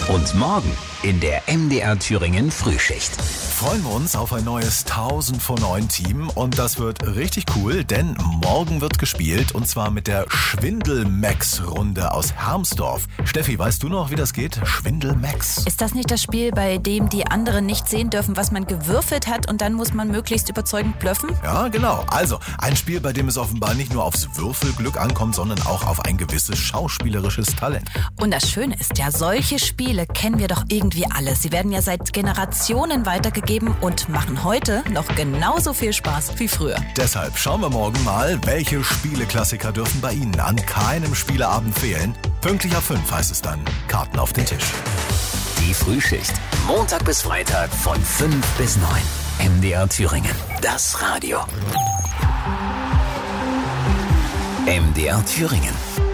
Und morgen in der MDR Thüringen Frühschicht. Freuen wir uns auf ein neues 1000 vor 9 Team und das wird richtig cool, denn morgen wird gespielt und zwar mit der Schwindel-Max-Runde aus Hermsdorf. Steffi, weißt du noch, wie das geht? Schwindel-Max. Ist das nicht das Spiel, bei dem die anderen nicht sehen dürfen, was man gewürfelt hat und dann muss man möglichst überzeugend bluffen? Ja, genau. Also ein Spiel, bei dem es offenbar nicht nur aufs Würfelglück ankommt, sondern auch auf ein gewisses schauspielerisches Talent. Und das Schöne ist ja, solche Spiele kennen wir doch irgendwie alle. Sie werden ja seit Generationen weitergegeben und machen heute noch genauso viel Spaß wie früher. Deshalb schauen wir morgen mal, welche Spieleklassiker dürfen bei Ihnen an keinem Spieleabend fehlen. Pünktlich ab 5 heißt es dann Karten auf den Tisch. Die Frühschicht. Montag bis Freitag von 5 bis 9. MDR Thüringen. Das Radio. MDR Thüringen.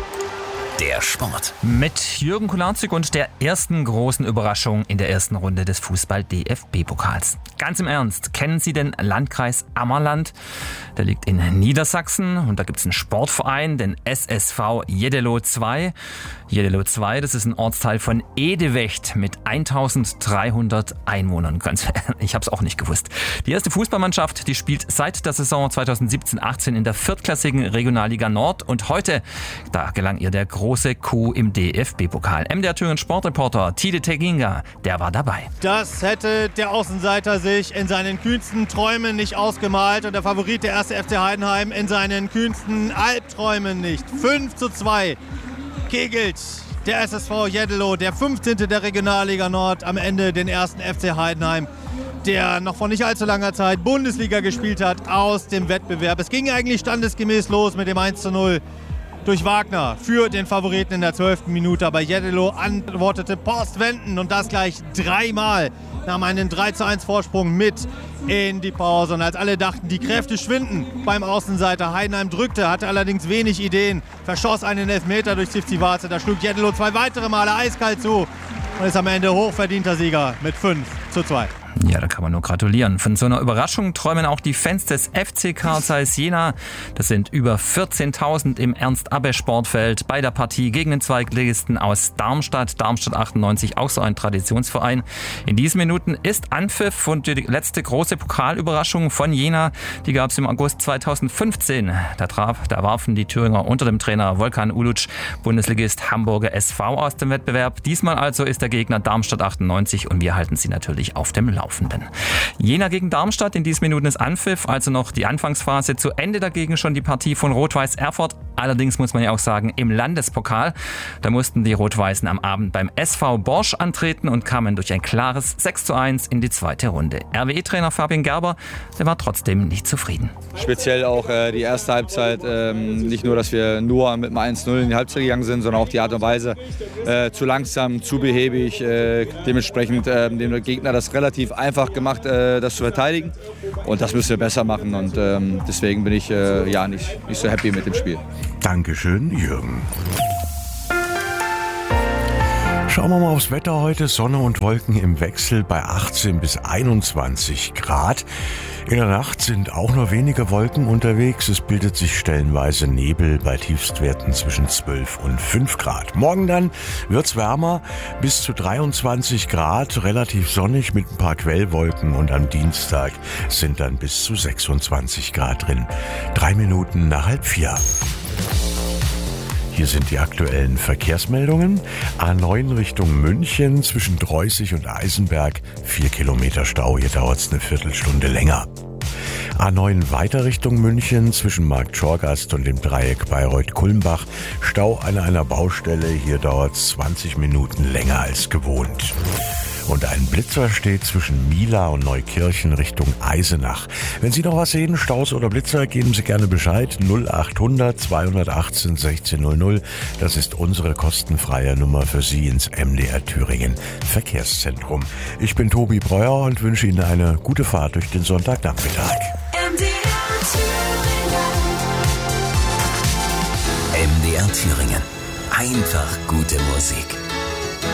Der Sport. Mit Jürgen Kularczyk und der ersten großen Überraschung in der ersten Runde des Fußball-DFB-Pokals. Ganz im Ernst, kennen Sie den Landkreis Ammerland? Der liegt in Niedersachsen und da gibt es einen Sportverein, den SSV Jeddelo 2. Jeddelo 2, das ist ein Ortsteil von Edewecht mit 1300 Einwohnern. Ich habe es auch nicht gewusst. Die erste Fußballmannschaft, die spielt seit der Saison 2017-18 in der viertklassigen Regionalliga Nord und heute, da gelang ihr der große Coup im DFB-Pokal. MDR Thüringen Sportreporter Tide Teginga, der war dabei. Das hätte der Außenseiter sich in seinen kühnsten Träumen nicht ausgemalt und der Favorit der 1. FC Heidenheim in seinen kühnsten Albträumen nicht. 5:2 kegelt der SSV Jeddelo, der 15. der Regionalliga Nord, am Ende den 1. FC Heidenheim, der noch vor nicht allzu langer Zeit Bundesliga gespielt hat, aus dem Wettbewerb. Es ging eigentlich standesgemäß los mit dem 1:0 durch Wagner für den Favoriten in der 12. Minute. Aber Jeddelo antwortete postwendend und das gleich dreimal. Nahm einen 3:1 Vorsprung mit in die Pause. Und als alle dachten, die Kräfte schwinden beim Außenseiter, Heidenheim drückte, hatte allerdings wenig Ideen, verschoss einen Elfmeter durch Zivcivace. Da schlug Jeddelo 2 weitere Male eiskalt zu und ist am Ende hochverdienter Sieger mit 5:2. Ja, da kann man nur gratulieren. Von so einer Überraschung träumen auch die Fans des FC Carl Zeiss Jena. Das sind über 14.000 im Ernst-Abbe-Sportfeld bei der Partie gegen den Zweitligisten aus Darmstadt. Darmstadt 98, auch so ein Traditionsverein. In diesen Minuten ist Anpfiff und die letzte große Pokalüberraschung von Jena, die gab es im August 2015. Da warfen die Thüringer unter dem Trainer Volkan Uluc Bundesligist Hamburger SV aus dem Wettbewerb. Diesmal also ist der Gegner Darmstadt 98 und wir halten sie natürlich auf dem Laufenden. Jena gegen Darmstadt, in diesen Minuten ist Anpfiff, also noch die Anfangsphase. Zu Ende dagegen schon die Partie von Rot-Weiß Erfurt. Allerdings muss man ja auch sagen, im Landespokal. Da mussten die Rot-Weißen am Abend beim SV Borsch antreten und kamen durch ein klares 6:1 in die zweite Runde. RWE-Trainer Fabian Gerber, der war trotzdem nicht zufrieden. Speziell auch die erste Halbzeit, nicht nur, dass wir nur mit dem 1:0 in die Halbzeit gegangen sind, sondern auch die Art und Weise, zu langsam, zu behäbig, dementsprechend dem Gegner das relativ einfach gemacht, das zu verteidigen und das müssen wir besser machen und deswegen bin ich nicht so happy mit dem Spiel. Dankeschön, Jürgen. Schauen wir mal aufs Wetter heute. Sonne und Wolken im Wechsel bei 18 bis 21 Grad. In der Nacht sind auch nur wenige Wolken unterwegs. Es bildet sich stellenweise Nebel bei Tiefstwerten zwischen 12 und 5 Grad. Morgen dann wird's wärmer, bis zu 23 Grad, relativ sonnig mit ein paar Quellwolken und am Dienstag sind dann bis zu 26 Grad drin. 3 Minuten nach 3:30. Hier sind die aktuellen Verkehrsmeldungen. A9 Richtung München zwischen Dreußig und Eisenberg. 4 Kilometer Stau, hier dauert's eine Viertelstunde länger. A9 weiter Richtung München zwischen Marktschorgast und dem Dreieck Bayreuth-Kulmbach. Stau an einer Baustelle, hier dauert's 20 Minuten länger als gewohnt. Und ein Blitzer steht zwischen Mila und Neukirchen Richtung Eisenach. Wenn Sie noch was sehen, Staus oder Blitzer, geben Sie gerne Bescheid. 0800 218 1600. Das ist unsere kostenfreie Nummer für Sie ins MDR Thüringen Verkehrszentrum. Ich bin Tobi Breuer und wünsche Ihnen eine gute Fahrt durch den Sonntagnachmittag. MDR Thüringen. Einfach gute Musik.